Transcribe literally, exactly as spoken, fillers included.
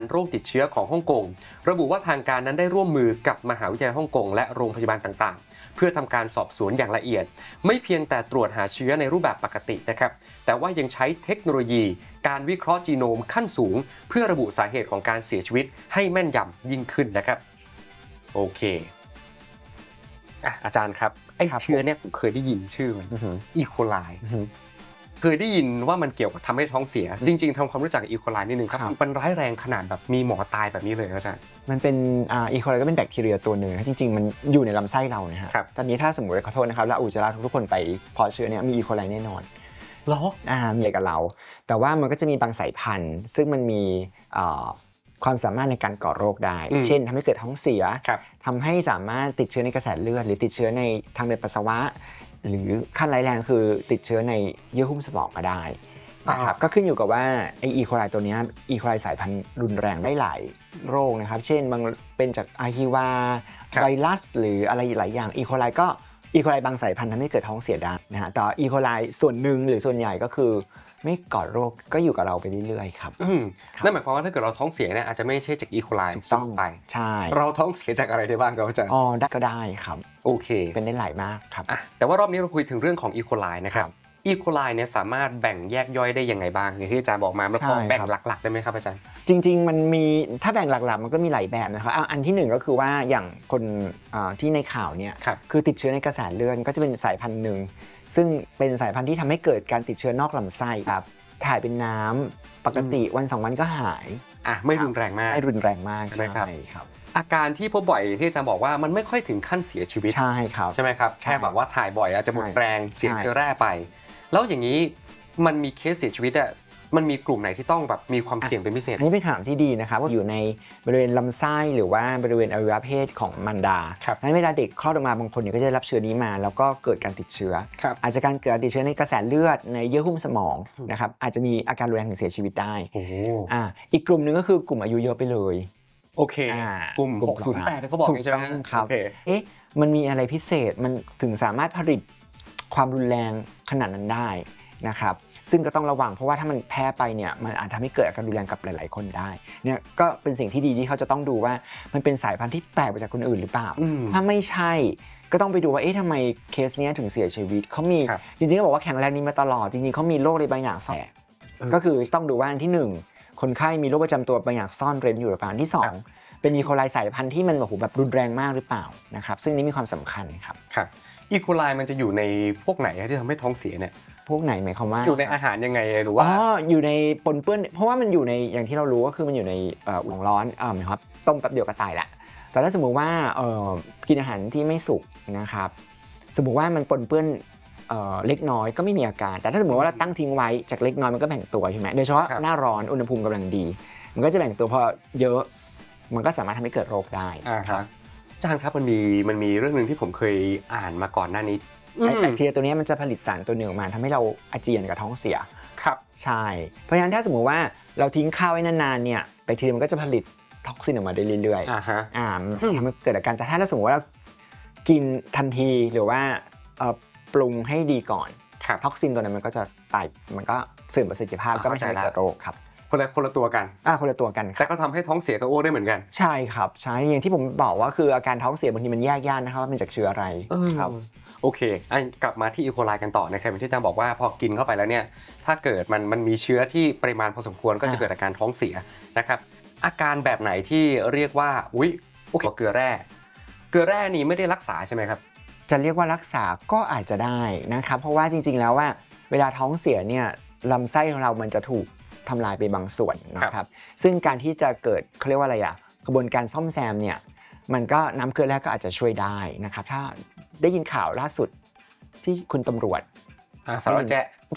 โรคติดเชื้อของฮ่องกงระบุว่าทางการนั้นได้ร่วมมือกับมหาวิทยาลัยฮ่องกงและโรงพยาบาลต่างๆเพื่อทำการสอบสวนอย่างละเอียดไม่เพียงแต่ตรวจหาเชื้อในรูปแบบปกตินะครับแต่ว่ายังใช้เทคโนโลยีการวิเคราะห์จีโนมขั้นสูงเพื่อระบุสาเหตุของการเสียชีวิตให้แม่นยำยิ่งขึ้นนะครับโอเคอ่ะอาจารย์ครับไอ้เชื้อเนี่ยผมเคยได้ยินชื่อมันอีโคไลเคยได้ยินว่ามันเกี่ยวกับทำให้ท้องเสียจริงๆทำความรู้จักกับอีโคไลนิดนึงครับมันร้ายแรงขนาดแบบมีหมอตายแบบนี้เลยอาจารย์มันเป็นอ่าอีโคไลก็เป็นแบคทีเรียตัวหนึ่งจริงๆมันอยู่ในลำไส้เรานะฮะตอนนี้ถ้าสมมติขอโทษนะครับแล้วอุจจาระทุกคนไปเพาะเชื้อเนี่ยมีอีโคไลแน่นอนหรออ่ามีกับเราแต่ว่ามันก็จะมีบางสายพันธุ์ซึ่งมันมีความสามารถในการก่อโรคได้เช่นทำให้เกิดท้องเสียทำให้สามารถติดเชื้อในกระแสเลือดหรือติดเชื้อในทางเดินปัสสาวะหรือขั้นร้ายแรงคือติดเชื้อในเยื่อหุ้มสมองก็ได้นะครับก็ขึ้นอยู่กับว่าไออีโคไลตัวนี้อีโคไลสายพันธุ์รุนแรงได้หลายโรคนะครับเช่นบางเป็นจากอาฮิวาไวรัสหรืออะไรหลายอย่างอีโคไลก็อีโคไลบางสายพันธุ์ทำให้เกิดท้องเสียได้นะฮะแต่อีโคไลส่วนหนึ่งหรือส่วนใหญ่ก็คือไม่ก่อโรคก็อยู่กับเราไปเรื่อยๆครับนั่นหมายความว่าถ้าเกิดเราท้องเสียเนี่ยอาจจะไม่ใช่จากอีโคไลต้องไปใช่เราท้องเสียจากอะไรได้บ้างครับอาจารย์อ๋อได้ก็ได้ครับโอเคเป็นได้หลายมากครับแต่ว่ารอบนี้เราคุยถึงเรื่องของอีโคไลนะครับอีโคไลเนี่ยสามารถแบ่งแยกย่อยได้ยังไงบ้างอย่างที่อาจารย์บอกมาแล้วพอแบ่งหลักๆได้ไหมครับอาจารย์จริงๆมันมีถ้าแบ่งหลักๆมันก็มีหลายแบบนะครับอันที่หนึ่งก็คือว่าอย่างคนที่ในข่าวเนี่ยคือติดเชื้อในกระแสเลือดก็จะเป็นสายพันธุ์หนึ่งซึ่งเป็นสายพันธุ์ที่ทำให้เกิดการติดเชื้อนอกลำไส้ครับถ่ายเป็นน้ำปกติวันสองวันก็หายอ่ะไม่รุนแรงมากไม่รุนแรงมากใช่ไหมครับอาการที่พบบ่อยที่อาจารย์บอกว่ามันไม่ค่อยถึงขั้นเสียชีวิตใช่ครับใช่ไหมครับแค่แบบว่าถ่ายบ่อยอาจจะหมดแรงเสียเชื้อแร่ไปแล้วอย่างนี้มันมีเคสเสียชีวิตอ่ะมันมีกลุ่มไหนที่ต้องแบบมีความเสี่ยงเป็นพิเศษอันนี้เป็นคำถามที่ดีนะครับว่าอยู่ในบริเวณลำไส้หรือว่าบริเวณอวัยวะเพศของมารดาเพราะฉะนั้นเวลาเด็กคลอดออกมาบางคนเนี่ยก็จะได้รับเชื้อนี้มาแล้วก็เกิดการติดเชื้ออาจจะการเกิดติดเชื้อในกระแสเลือดในเยื่อหุ้มสมองนะครับอาจจะมีอาการรุนแรงถึงเสียชีวิตได้อ่าอีกกลุ่มหนึ่งก็คือกลุ่มอายุเยอะไปเลยโอเคกลุ่มหกศูนย์แปดเขาบอกใช่ไหมครับเอ๊ะมันมีอะไรพิเศษมันถึงสามารถผลิตความรุนแรงขนาดนั้นได้นะครับซึ่งก็ต้องระวังเพราะว่าถ้ามันแพร่ไปเนี่ยมันอาจทำให้เกิดอาการรุนแรงกับหลายๆคนได้เนี่ยก็เป็นสิ่งที่ดีที่เขาจะต้องดูว่ามันเป็นสายพันธุ์ที่แปลกไปจากคนอื่นหรือเปล่าถ้าไม่ใช่ก็ต้องไปดูว่าเอ๊ะทำไมเคสนี้ถึงเสียชีวิตเขามีจริงๆก็บอกว่าแข็งแรงนี้มาตลอดจริงๆเขามีโรคอะไรบางอย่างแฝงก็คือต้องดูว่าอันที่หนึ่งคนไข้มีโรคประจำตัวบางอย่างซ่อนเร้นอยู่หรือเปล่าที่สองเป็นอีโคไลสายพันธุ์ที่มันแบบแบบรุนแรงมากหรือเปล่านะครับซึ่งนี้มีความสำคัญครับครับอีโคไลมันจะอยู่ในพวกไหนที่ทำให้ท้องเสียเนี่ยพวกไหนหมายความว่าอยู่ในอาหารยังไงหรือว่าอ๋ออยู่ในปนเปื้อนเพราะว่ามันอยู่ในอย่างที่เรารู้ก็คือมันอยู่ในอุ่นร้อนอ่าหมายความต้มแป๊บเดียวก็ตายละแต่ถ้าสมมุติว่ากินอาหารที่ไม่สุกนะครับสมมุติว่ามันปนเปื้อนเล็กน้อยก็ไม่มีอาการแต่ถ้าสมมติว่าเราตั้งทิ้งไว้จากเล็กน้อยมันก็แบ่งตัวใช่ไหมโดยเฉพาะหน้าร้อนอุณหภูมิกำลังดีมันก็จะแบ่งตัวพอเยอะมันก็สามารถทำให้เกิดโรคได้ครับอาจารย์ครับมันมีมันมีเรื่องนึงที่ผมเคยอ่านมาก่อนหน้านี้แบคทีเรียตัวนี้มันจะผลิตสารตัวหนึ่งออกมาทำให้เราอาเจียนกับท้องเสียครับใช่เพราะฉะนั้นถ้าสมมติว่าเราทิ้งข้าวไว้นานๆเนี่ยแบคทีเรียมันก็จะผลิตท็อกซินออกมาได้เรื่อยๆอ่าฮะอ่าทำให้เกิดอาการแต่ถ้าสมมติว่าเรากินทันทีหรือว่าปรุงให้ดีก่อนท็อกซินตัวนั้นมันก็จะตายมันก็เสื่อมประสิทธิภาพก็ไม่ใช่เกิดโรคครับคนละคนละตัวกันอ่าคนละตัวกันแต่ก็ทำให้ท้องเสียกับอ้วกได้เหมือนกันใช่ครับใช่อย่างที่ผมบอกว่าคืออาการท้องเสียบางทีมันแยกยากนะครับว่ามันจากเชื้ออะไรครับโอเคอันกลับมาที่อีโคไลกันต่อนะครับที่อาจารย์บอกว่าพอกินเข้าไปแล้วเนี่ยถ้าเกิดมันมันมีเชื้อที่ปริมาณพอสมควรก็จะเกิดอาการท้องเสียนะครับอาการแบบไหนที่เรียกว่าอุ๊ยโอเคเกลือแร่เกลือแร่นี่ไม่ได้รักษาใช่ไหมครับจะเรียกว่ารักษาก็อาจจะได้นะครับเพราะว่าจริงๆแล้วว่าเวลาท้องเสียเนี่ยลำไส้ของเรามันจะถูกทำลายไปบางส่วนนะครับซึ่งการที่จะเกิดเขาเรียกว่าอะไรอะกระบวนการซ่อมแซมเนี่ยมันก็น้ำเกลือแร่ก็อาจจะช่วยได้นะครับถ้าได้ยินข่าวล่าสุดที่คุณตำรวจสารวัตรแจ๊